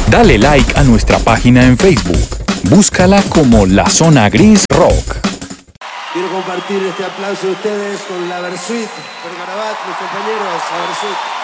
Dale like a nuestra página en Facebook. Búscala como La Zona Gris Rock. Quiero compartir este aplauso de ustedes con la Versuit, Bergarabat, mis compañeros, la Versuit.